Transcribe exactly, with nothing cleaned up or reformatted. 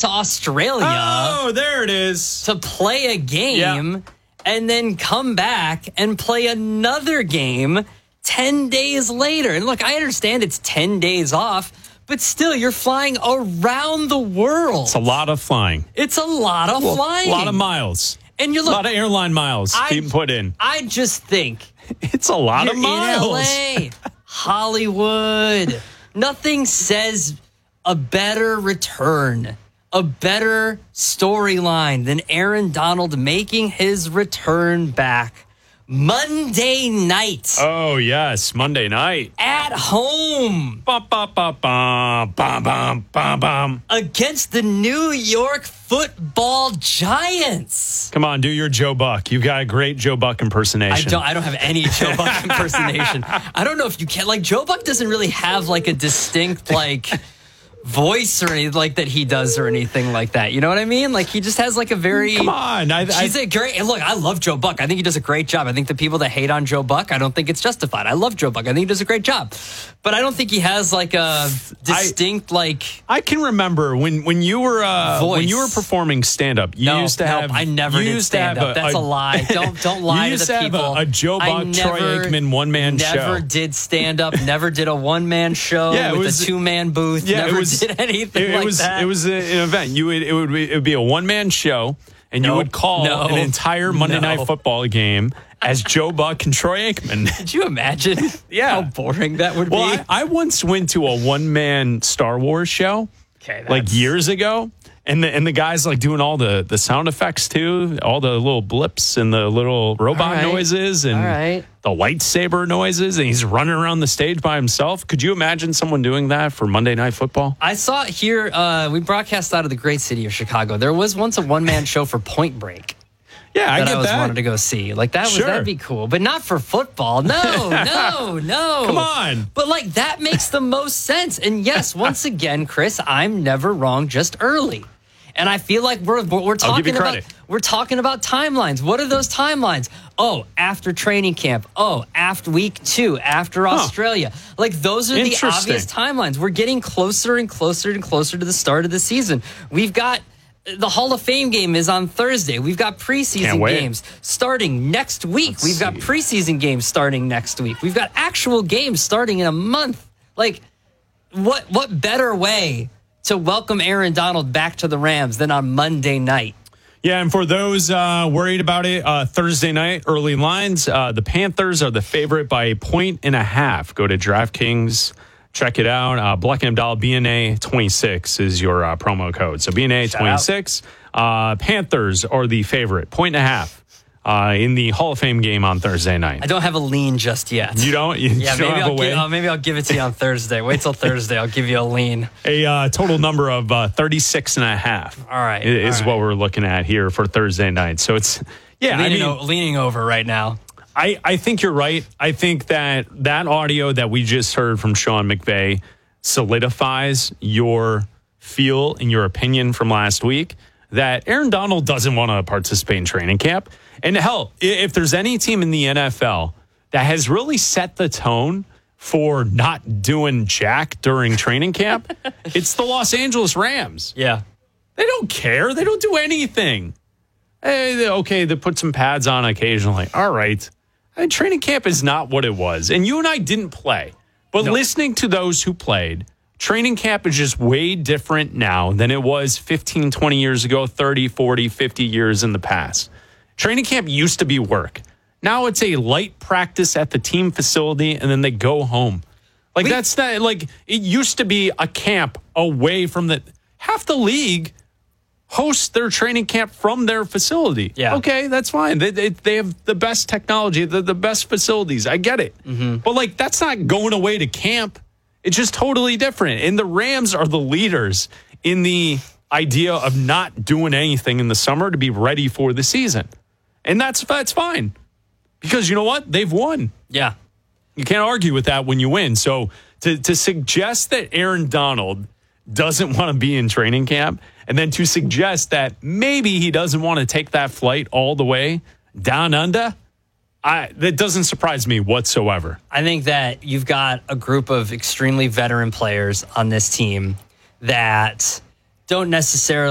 to Australia. Oh, there it is. To play a game yeah. and then come back and play another game ten days later. And look, I understand it's ten days off, but still, you're flying around the world. It's a lot of flying. It's a lot of well, flying. A lot of miles. And you look, a lot of airline miles I, being put in. I just think it's a lot you're of miles. In L A, Hollywood. Nothing says a better return, a better storyline than Aaron Donald making his return back Monday night. Oh, yes, Monday night. At home. Bum, bum, bum, bum, bum, bum, bum, bum. Against the New York Football Giants. Come on, do your Joe Buck. You've got a great Joe Buck impersonation. I don't I don't have any Joe Buck impersonation. I don't know if you can. Like, Joe Buck doesn't really have, like, a distinct, like, voice or anything like that he does or anything like that. You know what I mean? Like, he just has like a very... Come on. I, he's I, a great... And look, I love Joe Buck. I think he does a great job. I think the people that hate on Joe Buck, I don't think it's justified. I love Joe Buck. I think he does a great job. But I don't think he has like a distinct I, like... I can remember when, when you were uh, voice. when you were performing stand-up, you no, used to no, have... I never did stand-up. A, That's a, a lie. Don't don't lie to the people. You used to have a, a Joe Buck, Troy Aikman one-man never show. Never did stand-up. Never did a one-man show yeah, with was, a two-man booth. Yeah, never it was, did anything it, like it was, that. It was a, an event. You would it would be, it would be a one-man show, and no, you would call no, an entire Monday no. Night Football game as Joe Buck and Troy Aikman. Could you imagine yeah. how boring that would well, be? I, I once went to a one-man Star Wars show okay, like years ago. And the and the guy's like doing all the, the sound effects too, all the little blips and the little robot right. noises and right. the lightsaber noises, and he's running around the stage by himself. Could you imagine someone doing that for Monday Night Football? I saw it here. Uh, we broadcast out of the great city of Chicago. There was once a one man show for Point Break. Yeah, I that get I always that. wanted to go see. Like that was sure. that'd be cool, but not for football. No, no, no. Come on. But like that makes the most sense. And yes, once again, Chris, I'm never wrong. Just early. And I feel like we're we're talking about we're talking about timelines. What are those timelines? Oh, after training camp. Oh, after week two, after huh. Australia. Like those are the obvious timelines. We're getting closer and closer and closer to the start of the season. We've got the Hall of Fame game is on Thursday. We've got preseason games starting next week. Let's We've got see. preseason games starting next week. We've got actual games starting in a month. Like what what better way to welcome Aaron Donald back to the Rams than on Monday night? Yeah, and for those uh, worried about it, uh, Thursday night, early lines, uh, the Panthers are the favorite by a point and a half. Go to DraftKings, check it out. Uh, Black and Abdallah, B N A twenty-six is your uh, promo code. So B N A twenty-six. Uh, Panthers are the favorite, point and a half. Uh, in the Hall of Fame game on Thursday night. I don't have a lean just yet. You don't? You yeah, don't maybe, have I'll a way? give, uh, maybe I'll give it to you on Thursday. Wait till Thursday. I'll give you a lean. A uh, total number of uh, thirty-six and a half. All right. Is all what right. we're looking at here for Thursday night. So it's, yeah. Leaning, I mean, o- leaning over right now. I, I think you're right. I think that that audio that we just heard from Sean McVay solidifies your feel and your opinion from last week that Aaron Donald doesn't want to participate in training camp. And hell, if there's any team in the N F L that has really set the tone for not doing jack during training camp, it's the Los Angeles Rams. Yeah. They don't care. They don't do anything. Hey, they, okay, they put some pads on occasionally. All right. I mean, training camp is not what it was. And you and I didn't play. But No. listening to those who played, training camp is just way different now than it was fifteen, twenty years ago, thirty, forty, fifty years in the past. Training camp used to be work. Now it's a light practice at the team facility, and then they go home. Like, We- that's not, like, it used to be a camp away from the, half the league hosts their training camp from their facility. Yeah. Okay, that's fine. They, they, they have the best technology, the, the best facilities. I get it. Mm-hmm. But, like, that's not going away to camp. It's just totally different. And the Rams are the leaders in the idea of not doing anything in the summer to be ready for the season. And that's that's fine. Because you know what? They've won. Yeah. You can't argue with that when you win. So to, to suggest that Aaron Donald doesn't want to be in training camp, and then to suggest that maybe he doesn't want to take that flight all the way down under, I, that doesn't surprise me whatsoever. I think that you've got a group of extremely veteran players on this team that don't necessarily